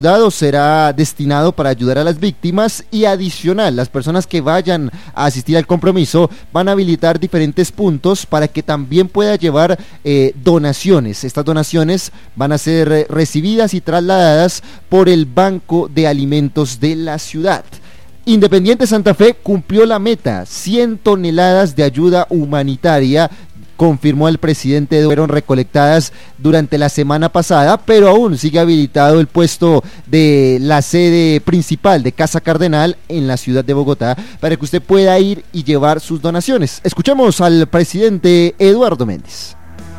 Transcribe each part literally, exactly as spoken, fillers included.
dado será destinado para ayudar a las víctimas y adicional, las personas que vayan a asistir al compromiso van a habilitar diferentes puntos para que también pueda llevar eh, donaciones. Estas donaciones van a ser eh, recibidas y trasladadas por el Banco de Alimentos de la ciudad. Independiente Santa Fe cumplió la meta, cien toneladas de ayuda humanitaria, confirmó el presidente, fueron recolectadas durante la semana pasada, pero aún sigue habilitado el puesto de la sede principal de Casa Cardenal en la ciudad de Bogotá para que usted pueda ir y llevar sus donaciones. Escuchemos al presidente Eduardo Méndez.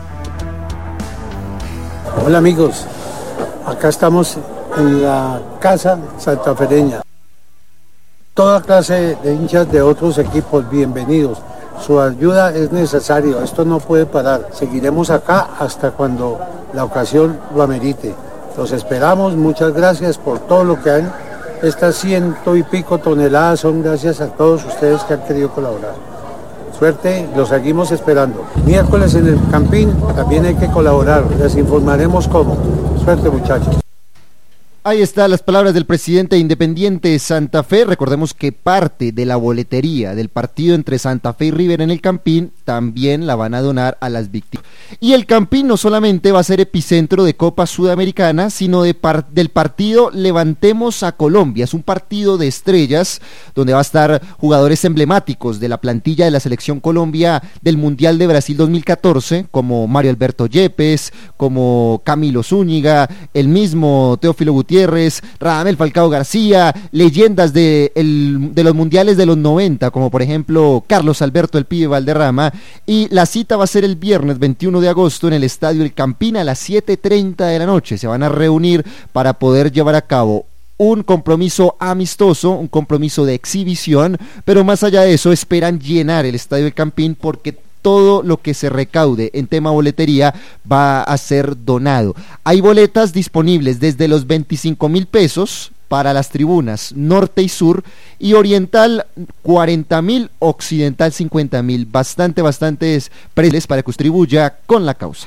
Hola amigos, acá estamos en la Casa Santafereña. Toda clase de hinchas de otros equipos, bienvenidos. Su ayuda es necesaria, esto no puede parar. Seguiremos acá hasta cuando la ocasión lo amerite. Los esperamos, muchas gracias por todo lo que han. Estas ciento y pico toneladas son gracias a todos ustedes que han querido colaborar. Suerte, los seguimos esperando. Miércoles en el Campín también hay que colaborar, les informaremos cómo. Suerte muchachos. Ahí están las palabras del presidente de Independiente Santa Fe. Recordemos que parte de la boletería del partido entre Santa Fe y River en el Campín también la van a donar a las víctimas. Y el Campín no solamente va a ser epicentro de Copa Sudamericana, sino de par- del partido Levantemos a Colombia. Es un partido de estrellas donde va a estar jugadores emblemáticos de la plantilla de la Selección Colombia del Mundial de Brasil dos mil catorce, como Mario Alberto Yepes, como Camilo Zúñiga, el mismo Teófilo Gutiérrez, Gutiérrez, Radamel Falcao García, leyendas de, el, de los mundiales de los noventa, como por ejemplo Carlos Alberto el Pibe Valderrama, y la cita va a ser el viernes veintiuno de agosto en el Estadio El Campín a las siete treinta de la noche. Se van a reunir para poder llevar a cabo un compromiso amistoso, un compromiso de exhibición, pero más allá de eso esperan llenar el Estadio El Campín porque todo lo que se recaude en tema boletería va a ser donado. Hay boletas disponibles desde los veinticinco mil pesos para las tribunas norte y sur, y oriental cuarenta mil, occidental cincuenta mil. Bastante, bastantes precios para que usted contribuya con la causa.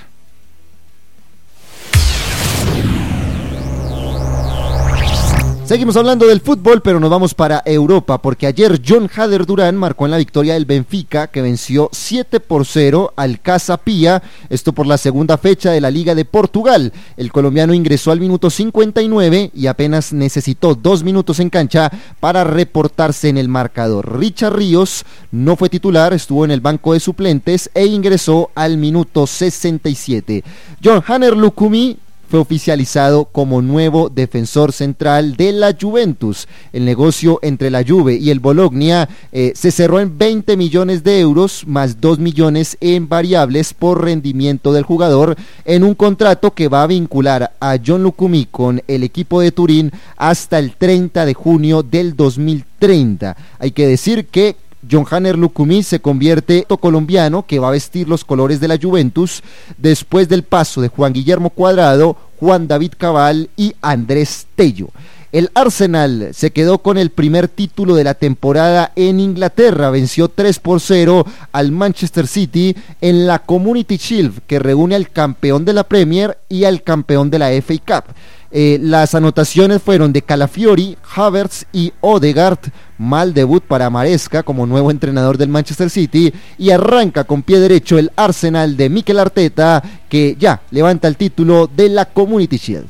Seguimos hablando del fútbol, pero nos vamos para Europa, porque ayer John Hader Durán marcó en la victoria del Benfica, que venció siete por cero al Casa Pia, esto por la segunda fecha de la Liga de Portugal. El colombiano ingresó al minuto cincuenta y nueve y apenas necesitó dos minutos en cancha para reportarse en el marcador. Richard Ríos no fue titular, estuvo en el banco de suplentes e ingresó al minuto sesenta y siete. John Hader Lukumi fue oficializado como nuevo defensor central de la Juventus. El negocio entre la Juve y el Bologna eh, se cerró en veinte millones de euros más dos millones en variables por rendimiento del jugador, en un contrato que va a vincular a John Lukumi con el equipo de Turín hasta el treinta de junio del dos mil treinta. Hay que decir que John Hader Lukumi se convierte en colombiano que va a vestir los colores de la Juventus después del paso de Juan Guillermo Cuadrado, Juan David Cabal y Andrés Tello. El Arsenal se quedó con el primer título de la temporada en Inglaterra, venció tres por cero al Manchester City en la Community Shield, que reúne al campeón de la Premier y al campeón de la F A Cup. Eh, las anotaciones fueron de Calafiori, Havertz y Odegaard. Mal debut para Maresca como nuevo entrenador del Manchester City, y arranca con pie derecho el Arsenal de Mikel Arteta, que ya levanta el título de la Community Shield.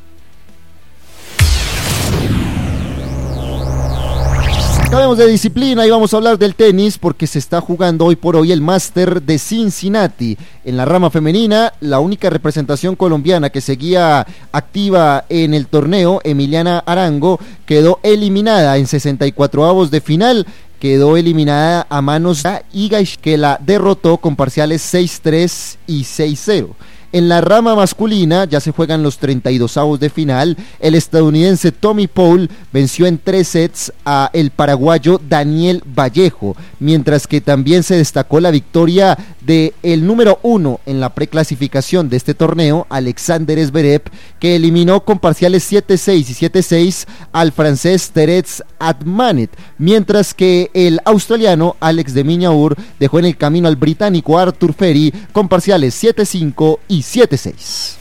Hablemos de disciplina y vamos a hablar del tenis porque se está jugando hoy por hoy el Máster de Cincinnati. En la rama femenina, la única representación colombiana que seguía activa en el torneo, Emiliana Arango, quedó eliminada en sesenta y cuatro avos de final. Quedó eliminada a manos de Iga, que la derrotó con parciales seis tres y seis cero. En la rama masculina ya se juegan los treinta y dos avos de final. El estadounidense Tommy Paul venció en tres sets a el paraguayo Daniel Vallejo, mientras que también se destacó la victoria de el número uno en la preclasificación de este torneo, Alexander Zverev, que eliminó con parciales siete seis y siete seis al francés Terence Atmanet, mientras que el australiano Alex de Minaur dejó en el camino al británico Arthur Ferry con parciales siete cinco y siete seis.